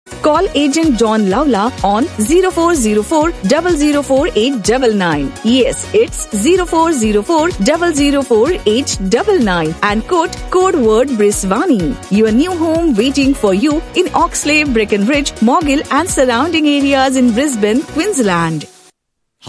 Call Agent John Lawla on 0404 004 899. Yes, it's 0404 004 899 and quote code word Briswani. Your new home waiting for you in Oxley, Breckenridge, Moggill and surrounding areas in Brisbane, Queensland.